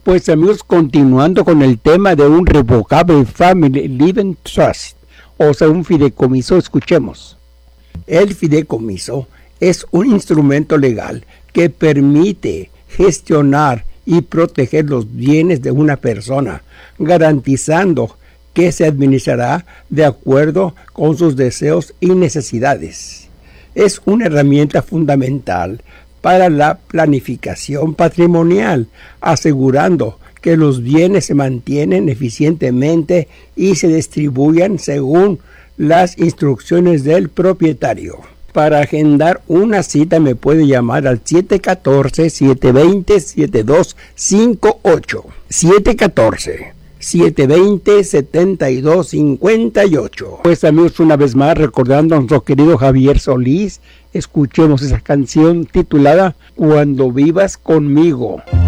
Pues amigos, continuando con el tema de un Revocable Family Living Trust, o sea, un fideicomiso, escuchemos. El fideicomiso es un instrumento legal que permite gestionar y proteger los bienes de una persona, garantizando que se administrará de acuerdo con sus deseos y necesidades. Es una herramienta fundamental para la planificación patrimonial, asegurando que los bienes se mantienen eficientemente y se distribuyan según las instrucciones del propietario. Para agendar una cita me puede llamar al 714-720-7258. 714-720-7258. Pues amigos, una vez más recordando a nuestro querido Javier Solís, escuchemos esa canción titulada Cuando vivas conmigo.